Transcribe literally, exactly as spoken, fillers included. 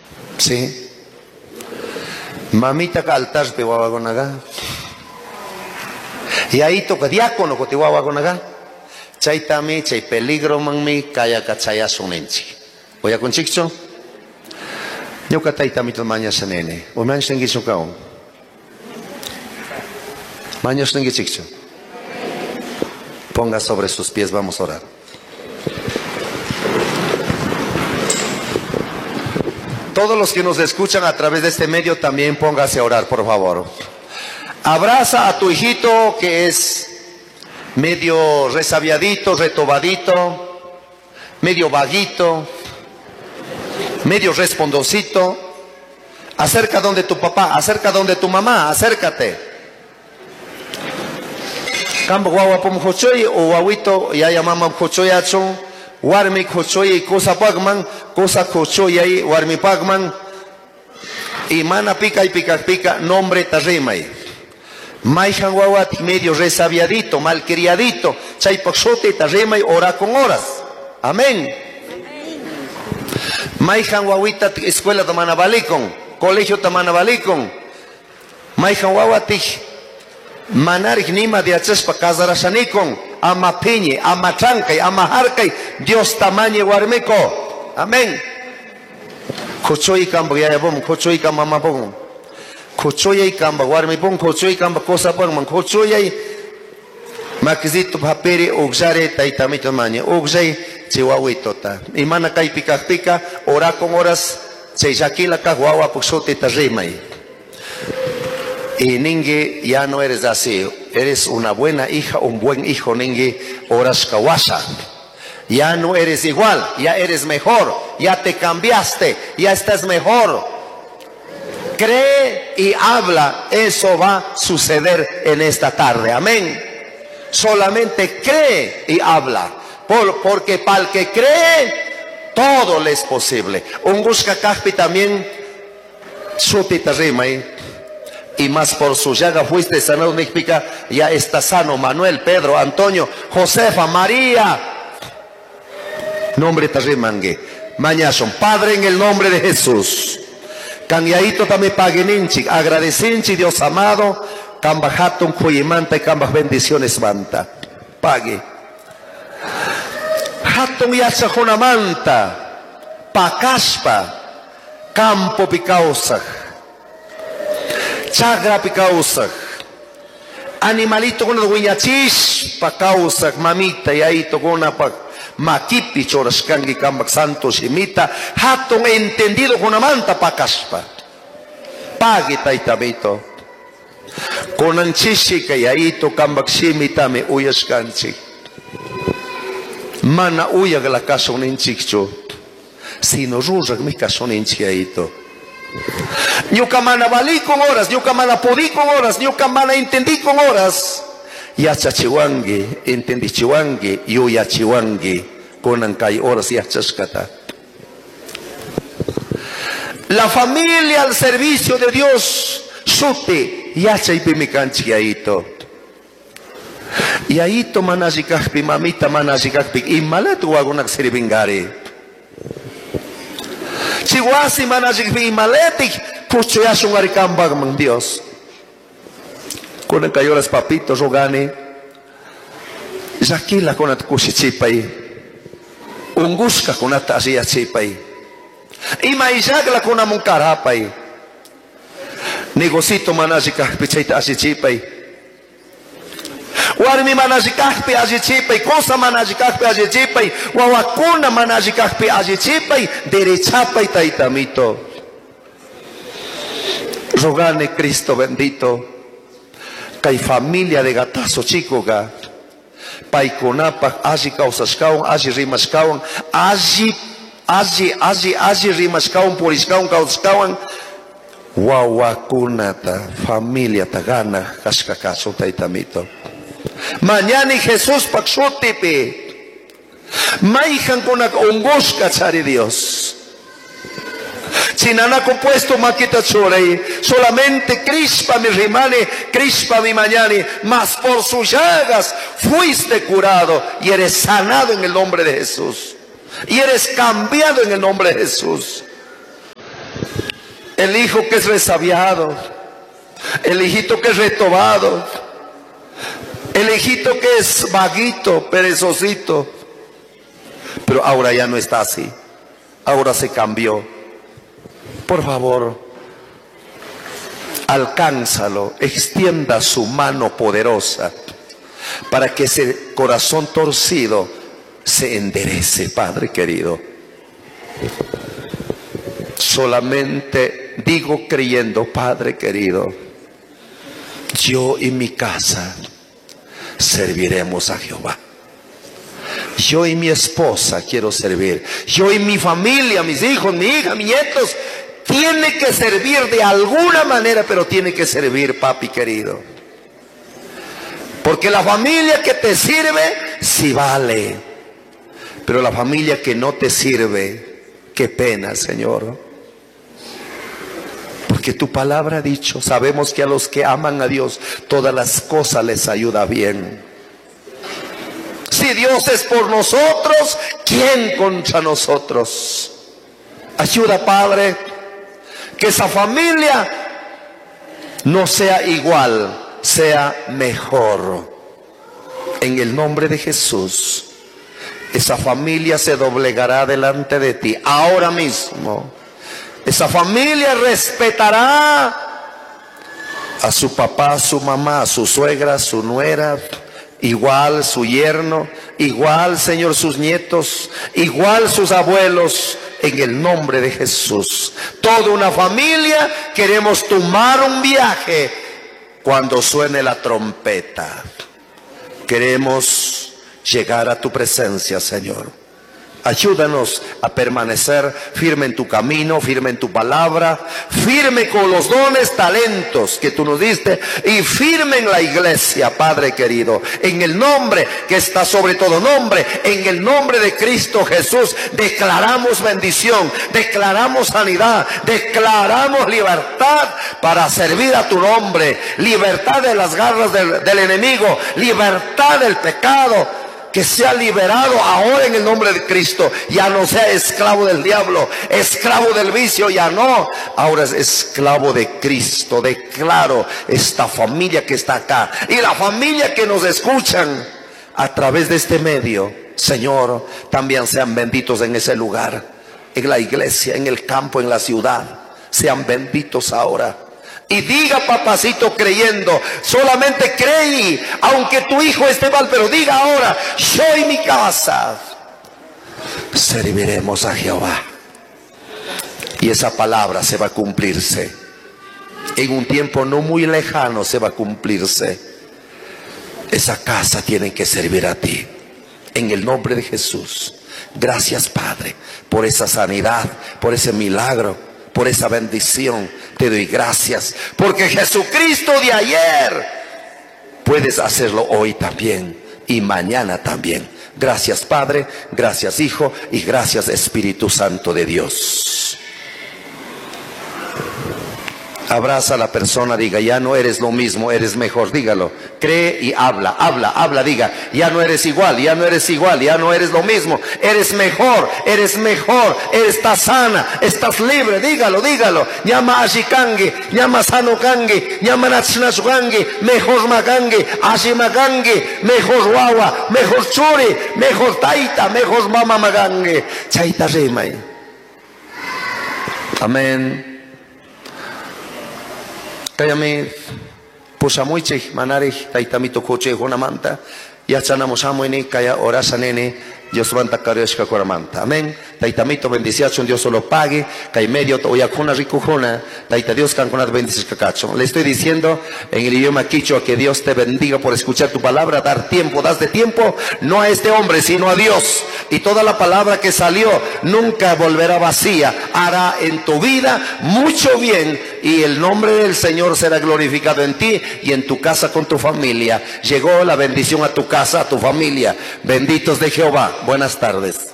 Sí. Mamita ka altar pe wawagonaga. Y ahí toca diácono que te wawagonaga. Chay tami, chay peligro mangmi, kaya ka chaya sonenchi. Oya con chicho. Yo ka tay tami to maña sanene. O maña tengi sokao. Maña tengi chicho. Ponga sobre sus pies, vamos a orar. Todos los que nos escuchan a través de este medio también póngase a orar, por favor. Abraza a tu hijito que es medio resabiadito, retobadito, medio vaguito, medio respondosito. Acerca donde tu papá, acerca donde tu mamá, acércate. Cambo guagua pom jochoy o guaguito ya llamamos jochoy achon. Warmi kochoy cosa pagman, cosa kochoy ahí, warmi pagman, y mana pica y pica pica, nombre tarrimay. Maijan guawat medio resabiadito, malcriadito, chay paxote tarrimay, ora con horas. Amén. Maijan guawita escuela tamanabalicon, colegio tamanabalicon. Maijan guawatich, manarik nima de achespa casarashanikon. Ama piñe, ama trancay, ama harcay, Dios tamañe guarmeco. Amén. Cochoy camba ya bom, cochoy camba mapong. Cochoy camba guarmepong, cochoy camba cosa pong, cochoy makizito papere ogzare taitamito mañe, ogzay chihuahuito ta. Imana kay pica pica, ora con horas, se yakila ka guagua puxote tarrimay. Y ningue ya no eres así. Eres una buena hija, un buen hijo, ningue oras kawasa. Ya no eres igual, ya eres mejor, ya te cambiaste, ya estás mejor. Cree y habla, eso va a suceder en esta tarde. Amén. Solamente cree y habla, por, porque para el que cree, todo le es posible. Un busca caspi también, sutita rima ahí. Y más por su llaga fuiste sanado, ya está sano Manuel, Pedro, Antonio, Josefa, María. Nombre tarrimangue. Mañason, Padre, en el nombre de Jesús. Canyaito también pagueninchi, agradecinchi, Dios amado, cambajatum cuyimanta y cambaj bendiciones manta. Pague. Hatum yacha junamanta, pacaspa, campo picausa. Chagra picausa, animalito con guiñachis pa causa, mamita y ahí to con una pa maquipi chorascangi cambak santo shimita, hatun entendido con una manta pa caspa, pague taitamito, con anchishi y ahí to cambak shimita me uyascanchi, mana uya que la casa un enchicho, sino ruja que mi casa un enchiaito. Ñuka mana valí con horas, ñuka mana podí con horas, ñuka mana entendí con horas. Yacha chiwangi, entendí chiwangi, yo ya chiwangi, conan kai horas yachascata. La familia al servicio de Dios, sute, yacha y pimicanchi aito. Y aito manajikakpi, mamita manajikakpi, y malatu agunak sirvingare. Chihuasi manajikpi maletik, puchoyasun arikambag mang Dios. Con cayoras papitos rogane, zakila con at kusichipay, unguska con at asiachipay, imaizagla con amunkarapay, negocito manajikakpi chayta asichipay. Warmi manajikakpi ajichipay, cosa manajikakpi ajichipay, wawakuna manajikakpi ajichipay, derechapay taitamito. Rogane Cristo bendito, kay familia de gatazo chico ga, paikonapa aji kausaskaun, aji rimaskaun, aji, aji, aji, aji rimaskaun, poriskaun, kauskaun, wawakuna ta familia tagana, kaskakaso taitamito. Mañana Jesús paxotepe, maijan con la ongosca chari Dios. Chinana compuesto maquita chorei, solamente crispa mi rimane, crispa mi mañana, mas por sus llagas fuiste curado y eres sanado en el nombre de Jesús. Y eres cambiado en el nombre de Jesús. el hijo que es resabiado, el hijito que es retobado, el hijito que es vaguito, perezosito. Pero ahora ya no está así, ahora se cambió. Por favor, alcánzalo, extienda su mano poderosa para que ese corazón torcido se enderece, Padre querido. Solamente digo creyendo, Padre querido, yo y mi casa serviremos a Jehová. Yo y mi esposa quiero servir. Yo y mi familia, mis hijos, mi hija, mis nietos, tiene que servir de alguna manera, pero tiene que servir, papi querido. Porque la familia que te sirve, sí vale. Pero la familia que no te sirve, qué pena, Señor. Porque tu palabra ha dicho, sabemos que a los que aman a Dios, todas las cosas les ayuda bien. Si Dios es por nosotros, ¿quién contra nosotros? Ayuda, Padre, que esa familia no sea igual, sea mejor. En el nombre de Jesús, esa familia se doblegará delante de ti ahora mismo. Esa familia respetará a su papá, a su mamá, a su suegra, a su nuera, igual su yerno, igual, Señor, sus nietos, igual sus abuelos, en el nombre de Jesús. Toda una familia queremos tomar un viaje cuando suene la trompeta. Queremos llegar a tu presencia, Señor. Ayúdanos a permanecer firme en tu camino, firme en tu palabra, firme con los dones, talentos que tú nos diste, y firme en la iglesia, Padre querido, en el nombre que está sobre todo nombre, en el nombre de Cristo Jesús. Declaramos bendición, declaramos sanidad, declaramos libertad para servir a tu nombre, libertad de las garras del, del enemigo, libertad del pecado. Que sea liberado ahora en el nombre de Cristo. Ya no sea esclavo del diablo, esclavo del vicio, ya no. Ahora es esclavo de Cristo. Declaro esta familia que está acá y la familia que nos escuchan a través de este medio, Señor, también sean benditos en ese lugar, en la iglesia, en el campo, en la ciudad. Sean benditos ahora. Y diga, papacito, creyendo, solamente creí, aunque tu hijo esté mal, pero diga ahora, yo y mi casa serviremos a Jehová. Y esa palabra se va a cumplirse. En un tiempo no muy lejano se va a cumplirse. Esa casa tiene que servir a ti. En el nombre de Jesús. Gracias, Padre, por esa sanidad, por ese milagro, por esa bendición. Te doy gracias, porque Jesucristo de ayer puedes hacerlo hoy también y mañana también. Gracias, Padre, gracias, Hijo, y gracias, Espíritu Santo de Dios. Abraza a la persona, diga, ya no eres lo mismo, eres mejor. Dígalo, cree y habla, habla, habla, diga, ya no eres igual, ya no eres igual, ya no eres lo mismo, eres mejor, eres mejor, estás sana, estás libre. Dígalo, dígalo. Llama ashikangi, llama sanokangi, llama nachnasukangi, mejor makangi, ashimakangi, mejor wawa, mejor churi, mejor taita, mejor mama makangi. Chaita rimay. Amén. Kayami pusamuychik manarij taytamito koche honamanta yachanamoshamoini kaya orasanene Dios manta karioshka koramanta. Amén. Taytamito bendición, Dios solo pague. Kay medio oyakuna ricujuna. Tayta Dios canconat bendices cacacho. Le estoy diciendo en el idioma quichua que Dios te bendiga por escuchar tu palabra, dar tiempo, das de tiempo, no a este hombre, sino a Dios. Y toda la palabra que salió nunca volverá vacía. Hará en tu vida mucho bien y el nombre del Señor será glorificado en ti y en tu casa con tu familia. Llegó la bendición a tu casa, a tu familia. Benditos de Jehová. Buenas tardes.